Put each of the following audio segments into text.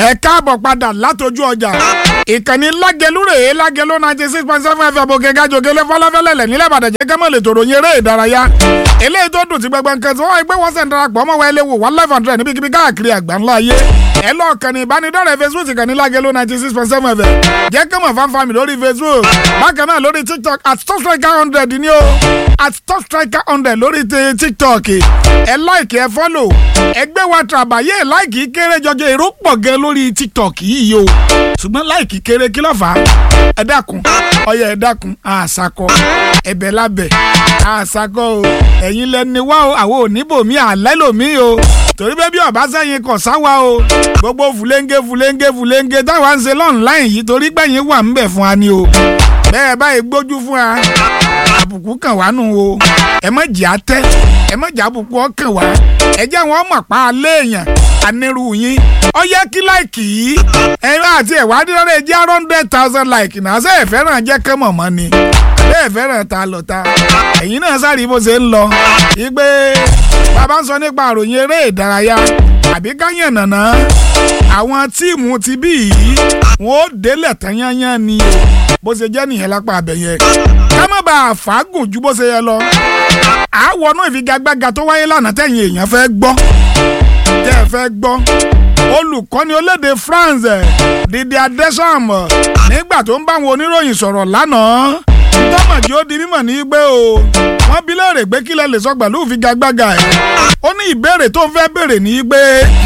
ẹ káàbọ̀ padà látọjú ọjà ìkànnì lágẹlú rèé lágẹlú 96.7 FM òkè gàjòkèlè fọlọ́fẹ́lẹ́lẹ̀ nílẹ̀ ìbàdàn jẹ́ kẹ́mọ́ lè tòrò yẹn eré ìdárayá eléyìí tó dùn ti gbẹgbẹ nǹkan tí wọ́n gbé wọ́n sẹ̀ ń darapọ̀ ọmọ wa ẹlẹ́wò 1,500 níbikíbi káàkiri àgbáńlá ayé ẹ lọ kànnì ìbánidọ́rẹ̀ẹ́ Facebook ìkànnì lágẹlú 96.7 FM jẹ́ kẹ́mọ̀ fanfami lórí Facebook bákan náà lórí TikTok @topstriker100 ni ó @topstriker100 lórí TikTok ẹ láìkì ẹ fọ́lò ẹgbẹ́ wa tàbáyé láìkì kéré jọjọ èrò pọ̀ gan lórí TikTok yìí o ṣùgbọ́n láìkì kéré kí ló fà á ẹ dákun ọyẹ ẹ dákun àṣàkọ ẹ̀bẹ̀ lábẹ́ àṣàkọ o ẹ̀yin lẹni wá o àwọn oníbòmí àlẹ́ lòmí o torí bẹ́ẹ̀ bí ọba sẹ́yìn kọ̀ sáwa o gbogbo fúlẹ́ńgé táwa ń ṣe lọ́nláìn yìí torí gbẹ̀yìn wà ń bẹ̀ fún wa ni o bẹ́ẹ̀ báyìí gbójú fún wa àbùkù kàn wá nù o ẹ má jẹ́ àtẹ́ ẹ má jẹ́ àbùkù ọkàn wá ẹ jẹ́ wọn mọ̀ pa alẹ́ èèyàn anirú yín ó yẹ kí láìkì yìí ẹ̀rọ àti ẹ̀wá dídọ́rẹ́ jẹ́ 100,000 láìkì náà ṣe é fẹ́ràn jẹ́ kẹ́mọ̀ mọ́ ni bẹ́ẹ̀ fẹ́ràn ta lọ́ta ẹ̀yin náà sáré bó ṣe ń lọ ìgbé bàbá ń sọ nípa àròyìn eré ìdárayá àbí káyàn nàná àwọn tíìmù ti bí yìí wọn ó délẹ̀ tán yányán ni bó ṣe jẹ́ nìyẹn lápá abẹ́yẹ ká má bàa fàágùn ju bó ṣe yẹ lọ àwọ̀ náà ìfigagbága tó wáyé lánàá tẹ̀yìn èèyàn fẹ́ gbọ́ tẹ́ ẹ fẹ́ gbọ́ olùkọ́ni olédè France Didier Deschamps nígbà tó ń bá àwọn oníròyìn sọ̀rọ̀ lánàá tọ́mọ̀jì ó di mímọ̀ ní gbé o wọ́n bi léèrè pé kílẹ̀ lè sọ pẹ̀lú ìfigagbága ẹ̀ ó ní ìbéèrè tó ń fẹ́ béèrè ní gbé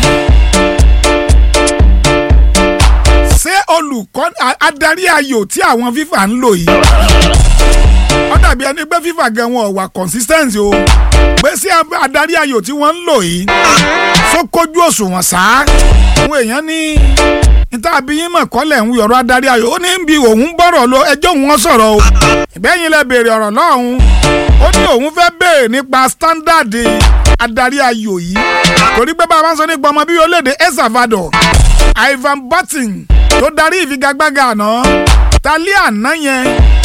ṣé olùkọ́ adarí ayò tí àwọn FIFA ń lò yìí ó dàbí ẹni pé FIFA gan wọn wà consistent o pé sí adarí ayò tí wọ́n ń lò yìí sọ kójú òṣùwọ̀n sáá àwọn èèyàn ní níta abiyín mọ̀ kọ́lẹ̀ ń yọ̀rọ̀ adarí ayò ó ní bí òun bọ̀rọ̀ lọ ẹjọ́ òun sọ̀rọ̀ o ìbẹ́yìn lẹ béèrè ọ̀rọ̀ lọ́hùn ó ní òun fẹ́ béèrè nípa standard adarí ayò yìí torí pé bàbá ń sọ nípa ọmọ bíi orílẹ̀-èdè El Salvador Ivan Botin tó darí ìfigagbága àná tálí àná yẹn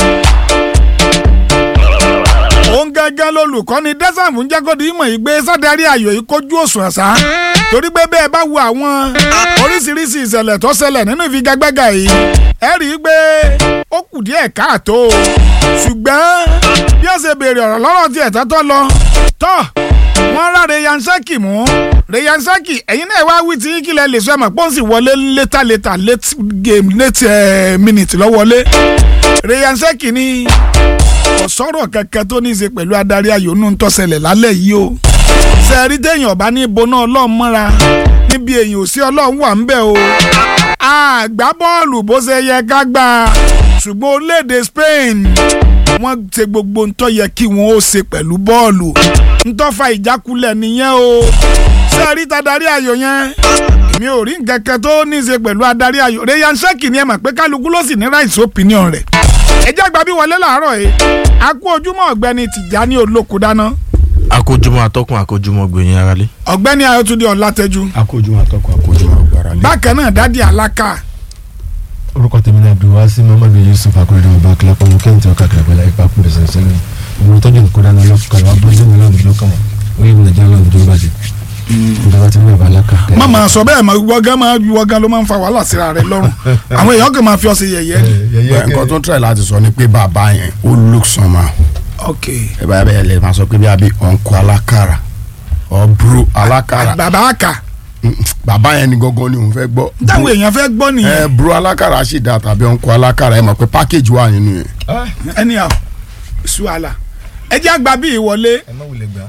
òun gẹ́gẹ́ lolùkọ́ni Deschamps ń jẹ́kọ́ di ìmọ̀ ìgbé sádàrí ayò yìí kójú òṣùwọ̀n sá torí pé bẹ́ẹ̀ bá wo àwọn oríṣiríṣi ìṣẹ̀lẹ̀ tó ṣẹlẹ̀ nínú ìfigagbága yìí ẹ rí i pé ó kù díẹ̀ káàtó ṣùgbọ́n bí ó ṣe béèrè ọ̀rọ̀ lọ́rọ̀ tí ẹ̀tọ́ tó lọ tọ́ wọ́n rá Ryan Cherki mú Ryan Cherki ẹ̀yin náà wá wí tí kílẹ̀ lè sọ ẹ̀mọ̀ pọ́ǹsì wọlé late game late minute lọ wọlé Ryan Cherki ní ọ̀sọ́rọ̀ kankan tó ní í ṣe pẹ̀lú adarí ayò nù tó ṣẹlẹ̀ lálẹ́ yìí o sẹ́ẹ̀rí téèyàn ọ̀bá ní ibo náà ọlọ́run mọ́ra níbi èyàn ò sí ọlọ́run wà ń bẹ̀ o àgbá bọ́ọ̀lù bó ṣe yẹ ká gbà ṣùgbọ́n orílẹ̀-èdè Spain wọ́n ṣe gbogbo ntọ́ yẹ kí wọ́n ó ṣe pẹ̀lú bọ́ọ̀lù ntọ́ fa ìjákulẹ̀ nìyẹn o sẹ́ẹ̀rí tadarí ayò yẹn mi ò rí nǹkan kan tó ní í ṣe pẹ̀lú adarí ayò Ryan Cherki ni ẹ mọ̀ pé kálukú ló sì ní right opinion rẹ̀ ẹ jẹ́ àgbà bí wọlé làárọ̀ yìí a kú ojúmọ́ ọ̀gbẹ́ni Tìjání Olóko dáná. akójúmọ́ atọ́kùn akójúmọ́ gbẹ̀yìn aráalé. ọ̀gbẹ́ni Ayọ̀túndé Ọlátẹ́jú. akójúmọ́ atọ́kùn akójúmọ́ gbàrálé. bákan náà Dádì Alákà. orúkọ tèmi ní Abdulwasi Muhammadu Yusuf akérèdé ọba kílápọ̀ mú kẹ́hìntì ọkà kẹrẹ̀bẹ̀lá ipa kú bẹ̀sẹ̀ sẹ́lẹ̀ ìwọ̀n tọ́jú nǹkan dáná lọ́kọ̀ọ́ abúlé mi náà lójú kan orí mi nàìjíríà náà lójú bàjẹ́ ìjọba tí wọ́n bá lákà. má máa sọ bẹ́ẹ̀ wọ́gán ló máa ń fa wàhálà síra rẹ̀ lọ́rùn àwọn èèyàn kan máa fi ọ́ sí yẹ̀yẹ́ ni. nǹkan tó ń tẹ̀lé láti sọ ni pé bàbá yẹn ó look somehow. ok ẹ bá bẹ́ẹ̀ lè máa sọ pé bí a bí ọ̀nkọ alákàrà ọ̀ bro alákàrà. bàbá àkà. bàbá yẹn ni gangan ni òun fẹ́ gbọ́. táwọn èèyàn fẹ́ gbọ́ nìyẹn. bro alákàrà sì dáa tàbí ọ̀nkọ alákàrà ẹ mọ̀ pé package wà nínú yẹn. anyhow suala ẹ jẹ́ àgbà bí ìwọlé. ẹ má wulẹ̀ gbà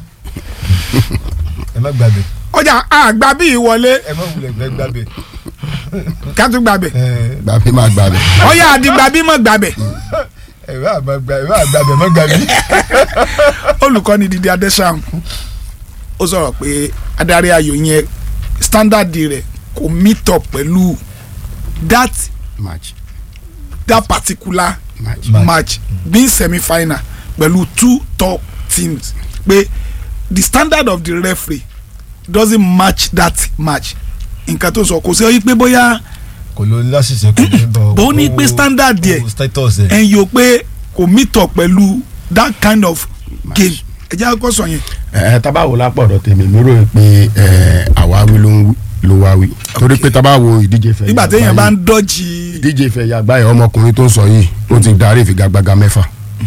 ẹ má gbàgbé. ọjà àgbà bí ìwọlé. ẹ má wulẹ̀ gbàgbé. kátó gbàgbé. gbàgbé má gbàgbé. ọyà àdìgbàbí mọ̀ gbàgbé. ẹ má gbàgbé má gbàgbé. olùkọ́ni Didier Deschamps ó sọ̀rọ̀ pé adarí ayò yẹn standard rẹ̀ kò meet up pẹ̀lú that particular match being semi-final pẹ̀lú two top teams pé the standard of the referee doesn't match that match nǹkan tó sọ kò sí ọyí pé bóyá kò ló láṣìṣe kò ní bọ̀ bó ní pé standard yẹ ẹ̀ yóò pé kò meet up pẹ̀lú that kind of game ẹ jẹ́ àkọ́sọ yẹn. tabawo lápọ̀dọ̀ tèmi mi rò pé àwáwí ló wá wí torí pé tá bá wo ìdíje fẹ́ nígbà téèyàn bá ń dọ́jì ìdíje fẹ́ yàgbá yẹn ọmọkùnrin tó ń sọ yìí ó ti darí ìfigagbága 6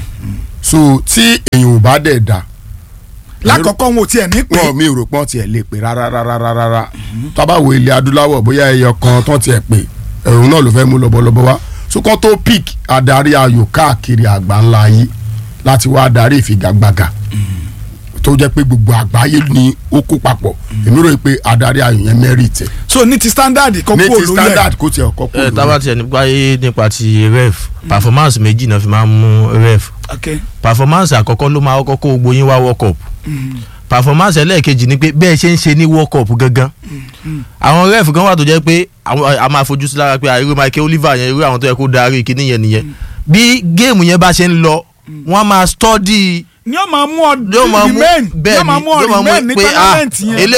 so tí èèyàn ò bá dẹ̀ dà lákọ̀ọ́kọ́ wọn ò tiẹ̀ ní pé wọn mi ò rò pọ́n tiẹ̀ lè pè rárá tá bá wo ilẹ̀ adúláwọ̀ bóyá ẹyọ kan tán tiẹ̀ pè ẹ̀rùn náà ló fẹ́ mú lọ́bọ̀lọ́bọ̀ wá so kán tó pick adarí ayò káàkiri àgbà ńlá yìí láti wá darí ìfigagbága tó jẹ́ pé gbogbo àgbáyé ni ó kó papọ̀ èmi rò pé adarí ayò yẹn merit ẹ̀. so ní ti standard kó kúrò lórí ẹ̀ ní ti standard kó tiẹ̀ kọ́ kúrò lórí ẹ̀. tábà tiẹ̀ nípa ti ref performance méjì náà fi máa ń mú ref performance àkọ́kọ́ ló máa kọ́kọ́ kó gbogbo yín wá world cup performance ẹlẹ́ẹ̀kejì ni pé bẹ́ẹ̀ ṣe ń ṣe ní world cup gangan àwọn ref kan wà tó jẹ́ pé a máa fojú sí lára pé irú Michael Oliver yẹn irú àwọn tó yẹ kó darí kíní yẹn nìyẹn bí géèmù yẹn bá ṣe ń lọ wọ́n máa study ni ó máa mú remain ní tournament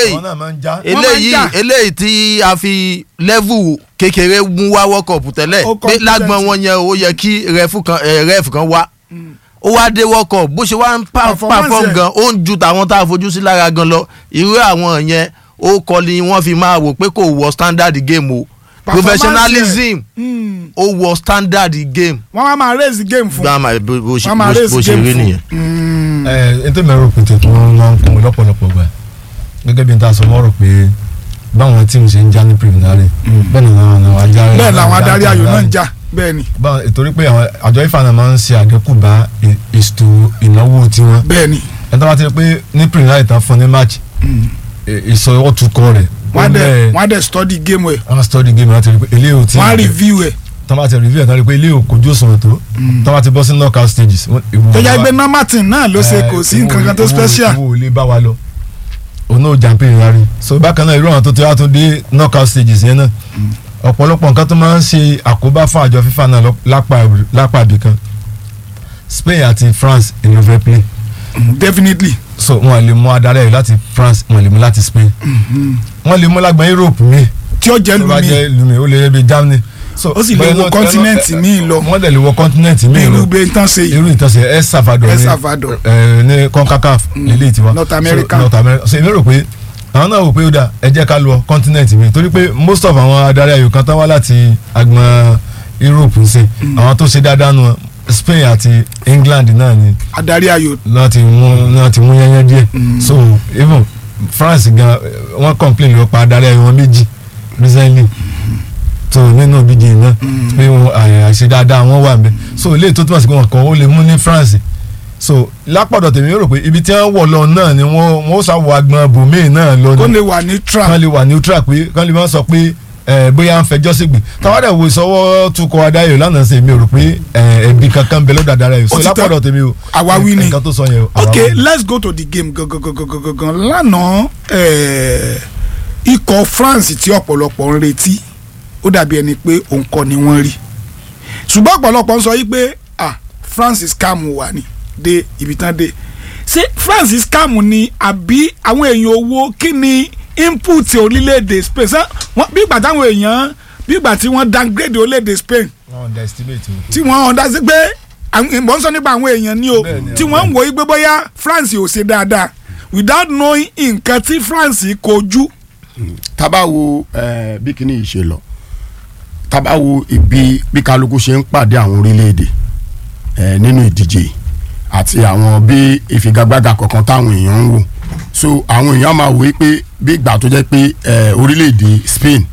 yẹn eléyìí tí a fi level kékeré mú wá world cup tẹ́lẹ̀ pé lágbọ́n wọn yẹn ó yẹ kí ref kan wá ó wá dé world cup bó ṣe wá ń perform gan ó ń ju tàwọn tá a fojú sí lára gan lọ irú àwọn yẹn ó kọ́ ni wọ́n fi máa wò pé kò wọ standard game o professionalism ó wọ standard game. wọ́n á máa raise game fún. bó ṣe rí nìyẹn. ètò ìmọ̀ ẹ̀rọ pété tí wọ́n máa ń kún mi lọ́pọ̀lọpọ̀ gbà gẹ́gẹ́ bí n ta sọ wọ́n rò pé báwọn tíìmù ṣe ń já ní preliminary bẹ́ẹ̀ ni àwọn adarí ayò náà ń já bẹ́ẹ̀ ni. torí pé àwọn àjọ ifá náà máa ń ṣe àdínkù bá ètò ìnáwó tiwọn. bẹ́ẹ̀ ni. ẹ̀ tó bá ti rí pé ní preliminary tán fún ní match ìsọwọ́ tukọ̀ rẹ̀. wọ́n á dẹ̀ study game ẹ̀. wọ́n á study game láti rí pé eléyìí ò tí. wọ́n á review ẹ̀. tọ́ bá ti review ẹ̀ tán rí pé eléyìí ò kojú òṣùwọ̀n tó. tọ́ bá ti bọ́ sí knockout stages. tó yá gbé normatin náà ló ṣe kò sí nǹkan kan tó special. owó ò lè bá wa lọ òun náà jàǹpé ìrarí so bákan náà irú àwọn tó ti wá tó dé knockout stages yẹn náà ọ̀pọ̀lọpọ̀ nǹkan tó máa ń ṣe àkóbá fún àjọ FIFA náà lápá ibì kan Spain àti France ìlú fẹ́ play. Definitely. so wọn lè mú adarí ẹ̀ láti France wọn lè mú láti Spain wọn lè mú lágbọn Europe mi tí ó jẹ́ lumi ó lè yẹ bí Germany. ó sì lè wọ kọ́ńtínẹ́ǹtì míì lọ. wọ́n lè wọ kọ́ńtínẹ́ǹtì míì lọ. irú ìtànṣe El Salvador ní CONCACAF nílé tiwa North America. so èmi rò pé àwọn náà wò pé ó dà ẹ jẹ́ ká lọ kọ́ńtínẹ́ǹtì míì torí pé most of àwọn adarí ayò kan tán wá láti agbọn Europe ń sè àwọn tó ṣe dáadáa nù Spain àti England náà ni adarí ayò náà ti mú yẹnyẹn díẹ̀ so even France gan wọ́n complain lọ pa adarí ayò wọn méjì recently so nínú bíjì náà pé àṣẹ dáadáa wọn wà nbẹ so ilé tó túmọ̀ sí pé wọn kàn ó lè mú ní France so lápàdọ̀ tèmi rò pé ibi tí wọ́n wọ̀ lọ náà ni wọ́n ó ṣàwọ̀ agbọn bòmíì náà lọ ni kó lè wà neutral kán lè wà neutral pé kán lè máa sọ pé bóyá ń fẹjọ́ sí gbè táwọn dẹ̀ wo ìsọwọ́ tukọ̀ adáyọ̀ lánàá sí mi rò pé ẹ̀bí kankan bẹ lọ́dọ̀ adáyọ̀ so lápàdọ̀ tèmi o àwáwí ni nǹkan tó sọ yẹn o. okay let's go to the game gangan lánàá ikọ̀ France tí ọ̀pọ̀lọpọ̀ ń retí ó dàbí ẹni pé òun kọ́ ni wọ́n rí ṣùgbọ́n ọ̀pọ̀lọpọ̀ ń sọ yí pé France scam wà ní dé ibi tán dé ṣé France scam ni àbí àwọn èèyàn owó kí ni input orílẹ̀-èdè Spain bí ìgbà táwọn èèyàn bí ìgbà tí wọ́n downgrade orílẹ̀-èdè Spain tí wọ́n underestimate pé mò ń sọ nípa àwọn èèyàn ni o tí wọ́n ń wò ó gbé bóyá France ò ṣe dáadáa without knowing nǹkan tí France kojú. tá bá wo bí kinní yìí ṣe lọ tá bá wo ibi bí kálukú ṣe ń pàdé àwọn orílẹ̀-èdè nínú ìdíje àti àwọn bí ìfigagbága kọ̀ọ̀kan táwọn èèyàn ń wò so àwọn èèyàn máa wò pé bí ìgbà tó jẹ́ pé orílẹ̀-èdè Spain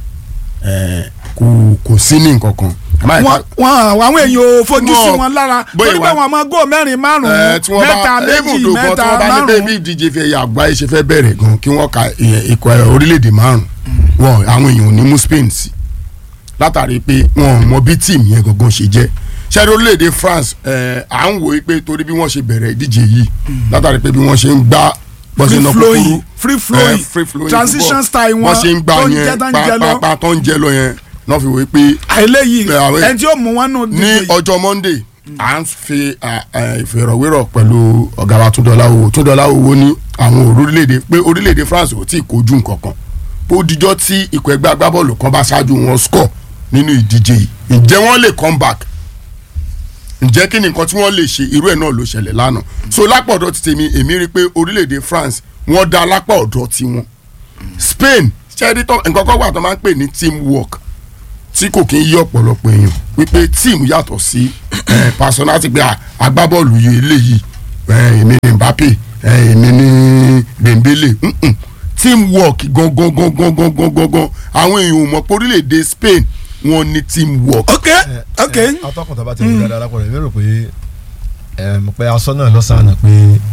kò sí ní nǹkan kan. àwọn èèyàn ò fojú sí wọn lára torí pé wọn máa gò mẹ́rin márùn-ún mẹ́ta méjì mẹ́ta márùn-ún. tí wọ́n bá ní bí ìdíje fẹ́ yà àgbáyé ṣe fẹ́ bẹ̀rẹ̀ gan kí wọ́n ka ikọ̀ orílẹ̀-èdè márùn-ún àwọn èèyàn ò ní mú Spain sí látàrí pé wọn ò mọ bí tíìmù yẹn gangan ṣe jẹ́ ṣẹ́rí orílẹ̀-èdè France à ń wò pé torí bí wọ́n ṣe bẹ̀rẹ̀ ìdíje yìí látàrí pé bí wọ́n ṣe ń gbá free flowing transition style wọn ṣe ń gbà yẹn pápá tó ń jẹ lọ yẹn náà fi wò pé. eléyìí ẹni tí ó mú wọn nù. ní ọjọ́ Monday à ń fi ìfèrọ̀wérọ̀ pẹ̀lú ọ̀gá wa Túndọ̀lá Owó ní àwọn orílẹ̀-èdè France ò tí ì kojú nǹkan kan ó dijọ́ tí ikọ̀ ẹgbẹ́ agbábọ́ọ̀lù kan bá ṣáájú wọn score nínú ìdíje yìí ǹjẹ́ wọ́n lè come back ǹjẹ́ kí ni nǹkan tí wọ́n lè ṣe irú ẹ̀ náà ló ṣẹlẹ̀ lánàá so lápá ọ̀dọ̀ ti tèmi èmi rí i pé orílẹ̀-èdè France wọ́n dá lápá ọ̀dọ̀ tiwọn Spain ṣẹ́ẹ́dí tán nǹkan kan wà tó máa ń pè ní teamwork tí kò kí ń yí ọ̀pọ̀lọpọ̀ èèyàn wípé team yàtọ̀ sí personality pé agbábọ́ọ̀lù yìí eléyìí èmi ní Mbappe èmi ní Dembele teamwork gangan àwọn èèyàn ò mọ̀ pé orílẹ̀-èdè Spain wọ́n ní teamwork. ok atọ́kùn tàbá ti rí dáadáa lápò rẹ̀ mi rò pé aṣọ náà lọ́sàn-án pé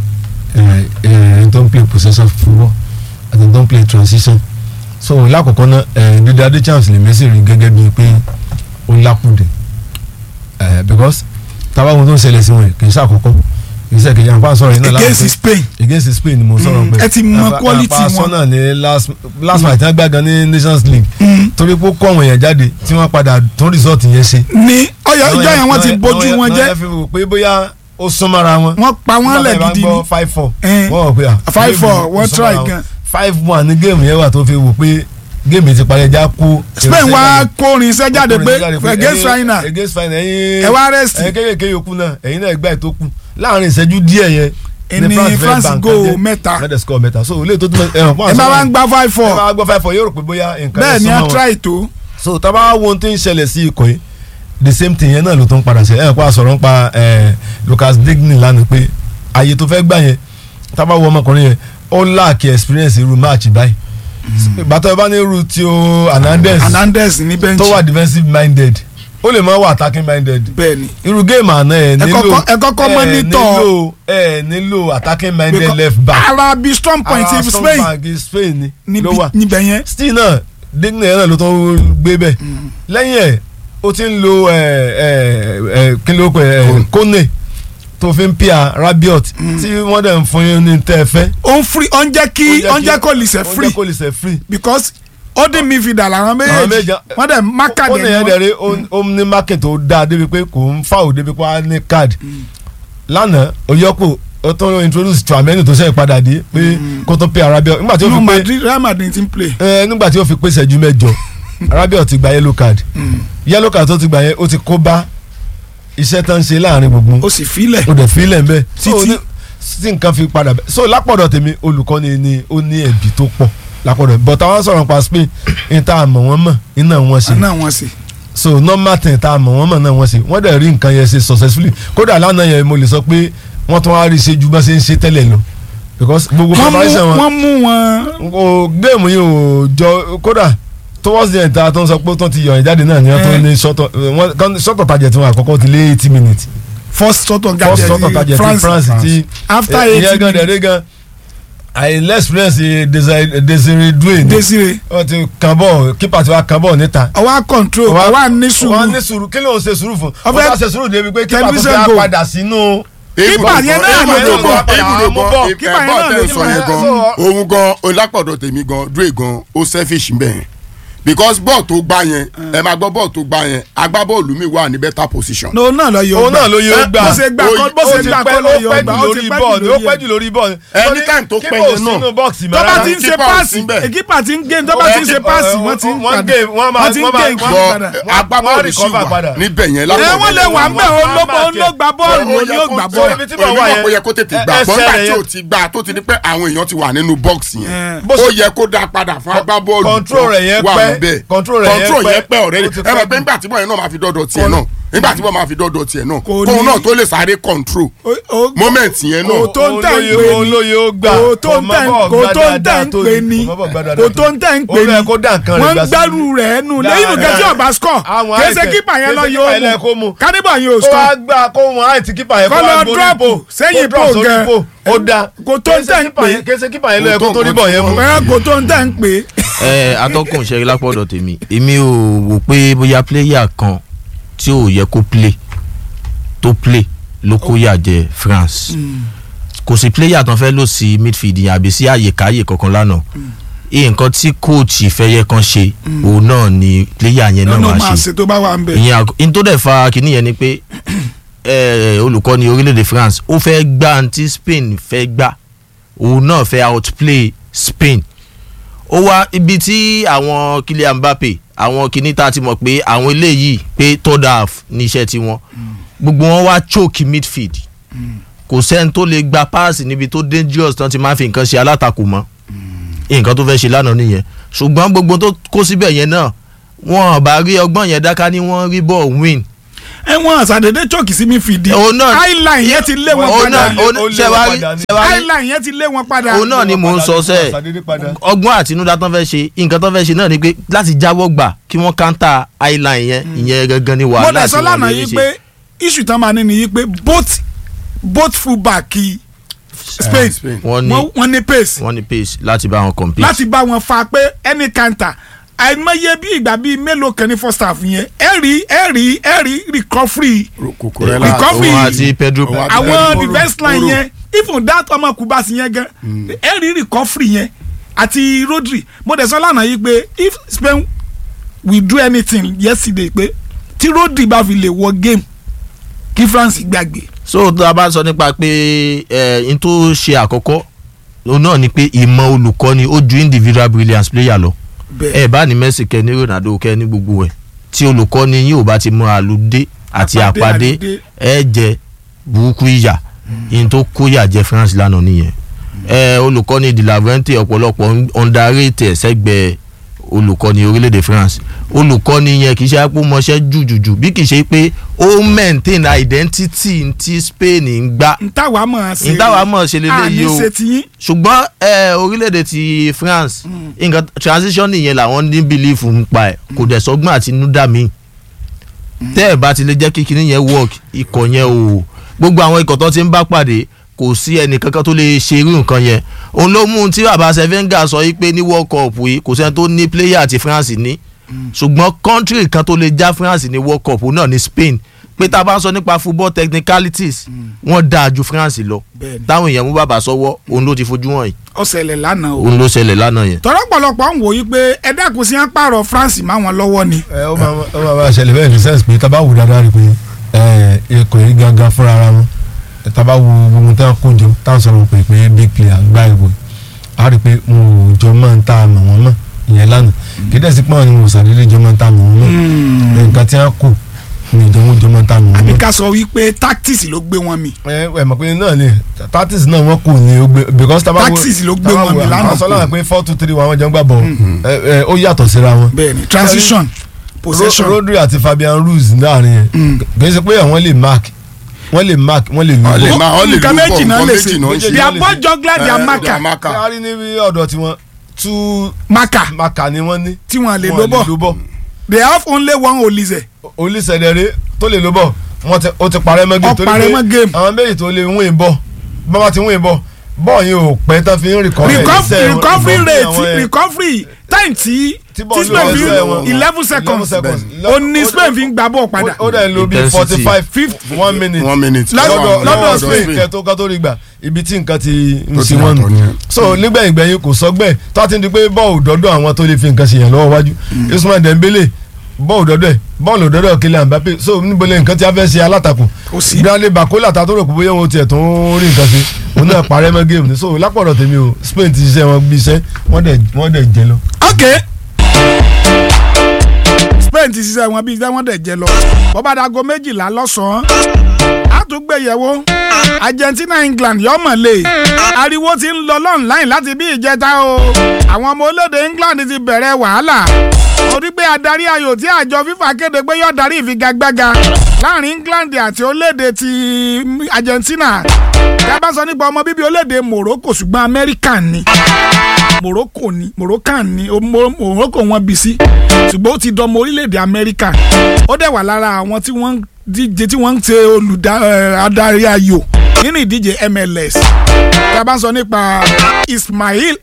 ẹni tó ń play possession football àti ẹni tó ń play transition so lákòókò náà dídí adé chance lè mẹ́sì rí gẹ́gẹ́ bíi pé ó lákùdé because tábà wọn tó ń ṣẹlẹ̀ sí wọn kì í ṣàkókò kì í ṣe kìí àpá sọ̀rọ̀ iná against Spain mo sọ̀rọ̀ pé ẹ ti mọ quality wọn àpá sọ́nà ní last match tí wọ́n gbàgán ní Nations League torí pé ó kọ́ àwọn èèyàn jáde tí wọ́n padà tún result yẹn ṣe. ní ọyọ ìjọ yẹn wọ́n ti bójú wọn jẹ́. náà fi wò pé bóyá ó súnmọ́ra wọn. wọ́n pa wọ́n lẹ̀ gidi ni 5-4 wọ́n wò pé 5-4 wọ́n try gan. 5-1 ní géèmù yẹn wà tó fi wò pé géèmù ti parí ẹja kú. Spain wá kórin iṣẹ́ jáde pé against final ẹ wá rest. kéékèèké yòókù náà ẹ̀yin náà gbà ètò kù láàrin ìṣẹ́jú díẹ̀ yẹn ní France go mẹ́ta so ilé tó tún ẹ bá wá ń gbá 5-4 ẹ bá gbọ́ 5-4 yóò rò pé bóyá nǹkan bẹ́ẹ̀ ni a try tó. so tá a bá wo ohun tó ń ṣẹlẹ̀ sí ikọ̀ yìí the same thing yẹn náà ló tún padà ṣe ẹ̀ pa sọ̀rọ̀ nípa Lucas Digne lánàá pé àyè tó fẹ́ gbà yẹn tá a bá wo ọmọkùnrin yẹn ó láàkì experience irú match báyìí bàtà ẹ bá ní irú tí ó Hernandez ní bench tó wà defensive minded ó lè máa wà attacking minded. bẹ́ẹ̀ni irú géèmù àná ẹ kọ́kọ́ monitor nílò attacking minded left back. ara bí strong point ti Spain ló wà níbẹ̀ yẹn. still náà Digne náà ló tó gbé bẹ́ẹ̀ lẹ́yìn ẹ̀ ó ti ń lo kí ló pẹ́ Kone tó fi ń pia Rabiot tí wọ́n dẹ̀ ń fún yín ní tẹ́ ẹ fẹ́. ó ń free ó ń jẹ́ kó lè ṣe free because ó dín midfielder làwọn méjèèjì wọ́n dẹ̀ mákàdé ó ní ẹ̀dẹ̀rẹ̀ ó ní mákè tó dáa débi pé kò ń fà ó débi pé wọ́n á ní káàdì lánàá oyọ́pọ̀ ó tó introduce Tchouaméni tó ṣe padà dé pé kó tó pia Rabiot nígbà tí ó fi pé Real Madrid ti ń play nígbà tí ó fi pé ìṣẹ́jú mẹ́jọ Rabiot ti gba yellow card tó ti gbà yẹn ó ti kó bá iṣẹ́ tán ṣe láàrin gbogbo ó sì filẹ̀ ó dẹ̀ filẹ̀ ń bẹ́ẹ̀ tí nǹkan fi padà bẹ́ẹ̀ so lápọ̀dọ̀ tèmi olùkọ́ni ni ó ní ẹ̀bí tó pọ̀ lápọ̀dọ̀ but àwọn sọ̀rọ̀ pa Spain ní tá a mọ̀ wọ́n mọ̀ iná wọn ṣe so normal thing tá a mọ̀ wọ́n mọ̀ náà wọ́n ṣe wọ́n dẹ̀ rí nǹkan yẹn ṣe successfully kódà lánàá yẹn mo lè sọ pé wọ́n tún wá rí ṣe ju bá ṣe ń ṣe tẹ́lẹ̀ lọ because gbogbo preparation wọ́n mú wọn. géèmù yìí ò jọ kódà towards the end ta tó ń sọ pé tó ti yọ ìjáde náà ni wọ́n tó ní sọ́tọ̀ tajẹ̀ tí wọ́n àkọ́kọ́ ti lé 80 minutes. first sọ́tọ̀ tajẹ̀ ti France ti after 80 minutes. ìyẹn gan dẹ̀rẹ́ gan àìlẹ́ experience Desire Doué wọ́n ti kàn bọ̀ kípa ti wá kàn bọ̀ níta. ọwọ́ control ọwọ́ ní sùúrù kí ló ń ṣe sùúrù fún ọba ṣe sùúrù débi pé kípa tó fẹ́ padà sínú. kípa yẹn náà ló bọ̀ kípa yẹn náà ló bọ̀ òun gan olápọ̀dọ̀ tèmi gan Doué gan ó selfish ń bẹ̀ because bọ́ọ̀ tó gbá yẹn ẹ máa gbọ́ bọ́ọ̀ tó gbá yẹn agbábọ́ọ̀lù mi wà ní better position. òun náà ló yóò gbà bó ṣe gbà kọ́ ló yóò gbà ó pẹ́ jù lórí bọ́ọ̀lù. anytime tó pẹ́ yẹn náà tó bá ti ń ṣe páàsì èkìpà ti ń gé tó bá ti ń ṣe páàsì wọ́n ti ń gé padà agbábọ́ọ̀lù sì wà níbẹ̀ yẹn lápò. wọ́n lè wà ńbẹ̀ ló gbà bọ́ọ̀lù ló gbà bọ́ọ̀lù. ó yẹ kó tètè gbà bọ́ọ̀lù tí ò ti gbà tó ti ní pé àwọn èèyàn ti wà nínú bọ́ọ̀sì yẹn ó yẹ kó dá padà fún agbábọ́ọ̀lù wà bẹ́ẹ̀ control yẹn pẹ́ ọ̀rẹ́dì ẹ bẹ pé nígbà tí bọ́ọ̀ yẹn náà máa fi dọ́dọ̀ tiẹ̀ náà nígbà tí bọ́ọ̀ máa fi dọ́dọ̀ tiẹ̀ náà kóun náà tó lè sáré control moment yẹn náà. kò tó ń tẹ̀ ń pè ní kò tó ń tẹ̀ ń pè ní wọ́n ń gbẹ́rù rẹ̀ nù lẹ́yìn nìkan tí ọba score kése kípa yẹn lọ yóò mú kánibọ̀ yóò score kọ́ lọ drop sẹ́yìn pò gan ó da kò tó ń tẹ̀ ń pè kése kípa yẹn lọ yẹ kó tó níbọ̀ yẹn mú. kò tó ń tẹ̀ ń pè. atọ́kùn ṣẹ́rí lápọ̀dọ̀ tèmi èmi ò wò pé bóyá pléyà kan tí ò yẹ kó play ló kó yà jẹ France kò sí pléyà tán fẹ́ lò sí midfield yẹn àbí sí àyèkáyè kankan lánàá nǹkan tí kóòtù fẹ́yẹ kan ṣe òun náà ni pléyà yẹn náà máa ṣe ìyẹn tó dẹ̀ fa kínní yẹn ni pé olùkọ́ni orílẹ̀-èdè France ó fẹ́ gbá àǹtí Spain fẹ́ gbá òun náà fẹ́ outplay Spain ó wá ibi tí àwọn Kylian Mbappe àwọn kìíní tá a ti mọ̀ pé àwọn eléyìí pé third half níṣẹ́ tiwọn gbogbo wọn wá choke midfield kò sẹ́ni tó lè gba páàsì níbi tó dangerous tán ti máa fi nǹkan ṣe alátakò mọ́ nǹkan tó fẹ́ ṣe lánàá nìyẹn ṣùgbọ́n gbogbo tó kó síbẹ̀ yẹn náà wọn bá rí ọgbọ́n yẹn dáká ní wọ́n rí ball win. wọn àṣàdédé chọ́ọ̀kì sí mi fìdí highline yẹn ti lé wọn padà highline yẹn ti lé wọn padà. òun náà ni mò ń sọ sẹ́ẹ̀ ọgbọ́n àtinúdá tán fẹ́ ṣe nǹkan tán fẹ́ ṣe náà ni pé láti jáwọ́ gbà kí wọ́n counter highline yẹn ìyẹn gangan ni wàhálà tí wọ́n lè ṣe. mo dẹ̀ sọ lánàá yìí pé issue tán máa ní ni yìí pé both fullback Spain wọ́n ní pace láti bá wọn compete láti bá wọn fa pé any counter àìmọye bí ìgbà bíi mélòó kan ní first half yẹn ẹ rí recovery àti Pedro àwọn defence line yẹn even that ọmọ Kubasi yẹn gan ẹ rí recovery yẹn àti Rodri mo dẹ̀ sọ lánàá yìí pé if Spain will do anything yesterday pé tí Rodri bá fi lè wọ game kí France gbàgbé. so tó a bá sọ nípa pé n tó ṣe àkọ́kọ́ òun náà ni pé ìmọ̀ olùkọ́ni ó ju individual brilliance player lọ ẹ bá ní Messi kẹ ní Ronaldo kẹ ní gbogbo ẹ tí olùkọ́ni yìí ò bá ti mú àlùdé àti àpàdé ẹ jẹ burúkú ìyà yìí tó kóyà jẹ France lánàá nìyẹn olùkọ́ni de la Fuente ọ̀pọ̀lọpọ̀ underrated sẹ́gbẹ̀ẹ́ olùkọ́ni orílẹ̀-èdè France olùkọ́ni yẹn kì í ṣe àpò mọṣẹ́ jùjùjù bí kì í ṣe pé ó maintain identity ti Spain ń gbá ntàwa mọ̀ ṣe lélẹ́yìí o ṣùgbọ́n orílẹ̀-èdè ti France nǹkan transition yẹn làwọn ní belief ń pa ẹ̀ kò dẹ̀ sọ́gbọ́n àti núdà míì tẹ́ ẹ̀ bá ti lè jẹ́ kíkiní yẹn work ikọ̀ yẹn o gbogbo àwọn ikọ̀ tó ti ń bá pàdé kò sí ẹnì kankan tó lè ṣe irú nǹkan yẹn òun ló mú tí bàbá Wenger sọ yìí pé ní World Cup yìí kò sẹ́ni tó ní player àti France ní ṣùgbọ́n country kan tó lè já France ní World Cup náà ní Spain pé tá a bá ń sọ nípa football technicalities wọ́n dáa ju France lọ táwọn èèyàn mú bàbá sọ́wọ́ òun ló ti fojú wọn yìí. ó ṣẹlẹ̀ lánàá o òun ló ṣẹlẹ̀ lánàá yẹn. tọ́lá pọ̀lọpọ̀ ń wò yí pé ẹ dákun sí ń pààrọ̀ France máa wọn lọ́wọ́ ni. ó máa ṣẹlẹ̀ bẹ́ẹ̀ ní sẹ́ǹsì pé tá a bá wù dáadáa rí pé ikọ̀ yìí gangan fúnra ara wọn taba wo gbogbo tá a kó jọ tá a sọ̀rọ̀ pé big player gbá ìbò a rí i pé mo jọ máa ń ta àmọ̀ wọn mọ̀ ìyẹn lánàá kí dẹ́sí pọ́n ni mo sàdédé jọ máa ń ta àmọ̀ wọn mọ̀ nǹkan tí a kó ni ìdánwò jọ máa ń ta àmọ̀ wọn mọ̀. àbí ká sọ wípé tactics ló gbé wọn mì. ẹ mọ̀ pé náà ni tactics náà wọ́n kù ní o gbé because tactics ló gbé wọn mì lánàá. àṣọ láwọn pé 4-2-3 wọn jọ ń gbà bọ̀ ó yàtọ̀ síra wọn. bẹ́ẹ̀ni transition possession. Rodri àti Fabian Ruiz láàrin yẹn kì í ṣe pé àwọn lè mark wọ́n lè lu nǹkan méjì náà lè ṣe they are both juggler they are marker. kárí níbi ọ̀dọ̀ tiwọn two marker ni wọ́n ní tí wọ́n lè lóbọ̀ they have only one Olise dẹ̀rẹ́ tó lè lóbọ̀ ó ti parẹ́ mọ́ game torí pé àwọn méjì tó lè win bọ́ bàbá ti win bọ́ bọ́ọ̀ yìí ò pẹ́ tán fi ń recovery time tí Spain fi 11 seconds ó ní Spain fi ń gbà bọ́ padà. ó dẹ̀ lo bí 1 minute lọ́dọ̀ Spain kẹ́tọ́ rí gbà ibi tí nǹkan ti ń ṣe wọ́n nù. so nígbẹ̀yìngbẹ̀yìn kò sọ́gbẹ́ tó a ti di pé bọ́ọ̀lù dọ́dọ̀ àwọn tó lè fi nǹkan ṣe yàn lọ́wọ́ wájú Ousmane Dembele bọ́ọ̀lù dọ́dọ̀ Kylian Mbappé so níbo lè nǹkan tí a fẹ́ ṣe alátakò Bradley Bakola ta tó rò pé bóyá wọn tiẹ̀ tó ń rí nǹkan ṣe òun náà parẹ́ mọ́ géèmù ní so lápọ̀dọ̀ tèmi o Spain ti ṣiṣẹ́ wọn bí iṣẹ́ wọ́n dẹ̀ jẹ lọ. Spain ti ṣiṣẹ́ wọn bí iṣẹ́ wọ́n dẹ̀ jẹ lọ bọ́bá dago 12 lọ́sàn-án àtúgbẹ̀yẹ̀wò Argentina England yọmọ̀lé ariwo ti ń lọ online láti bí ìjẹta o àwọn ọmọ orílẹ̀-èdè England ti bẹ̀rẹ̀ wàhálà orí pé adarí ayò tí àjọ FIFA kéde pé yóò darí ìfigagbága láàrin England àti orílẹ̀-èdè ti Argentina dábàá sọ nípa ọmọ bíbí orílẹ̀-èdè Morocco ṣùgbọ́n American ni Moroccan ni Morocco wọn bí sí ṣùgbọ́n ó ti dọmọ orílẹ̀-èdè America ó dẹ̀ wà lára àwọn tí wọ́n díje tí wọ́n ń ṣe adarí ayò nínú ìdíje MLS tá a bá ń sọ nípa Ismail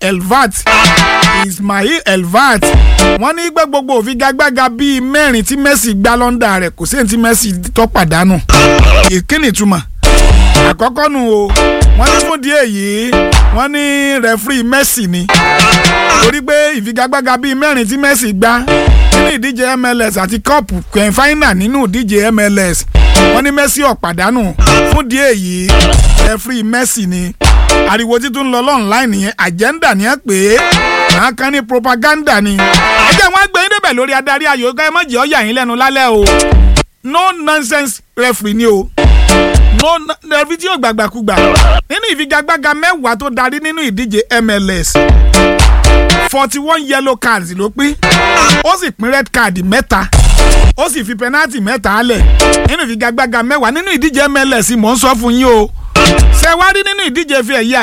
Elvat wọ́n ní gbé gbogbo òfigagbága bíi 4 tí Messi gbá lọ́ndà rẹ̀ kò sí èyí tí Messi tó pàdánù kí ni ìtumọ̀ àkọ́kọ́ nu o wọ́n ní fún díẹ̀ yìí wọ́n ní rẹ́fúrì Messi ni torí pé ìfigagbága bíi 4 tí Messi gbá nínú ìdíje MLS àti kọ́ọ̀pù final nínú ìdíje MLS wọ́n ní Messi ó pàdánù fún díẹ̀ yìí rẹ́fúrì Messi ni ariwo títún lọ online yẹn agenda ni ẹ pé àwọn kan ní propaganda ni ẹ jẹ́ wọ́n gbé yín débẹ̀ lórí adarí ayò ká ẹ má jẹ́ ó yà yín lẹ́nu lálẹ́ o no nonsense referee ni o no referee tí yóò gbàgbàkúgbà nínú ìfigagbága 10 tó darí nínú ìdíje MLS 41 yellow cards ló pín ó sì pín red card 3 ó sì fi penalty 3 lẹ̀ nínú ìfigagbága 10 nínú ìdíje MLS mò ń sọ fún yín o ṣé wá rí nínú ìdíje fi ẹ̀yẹ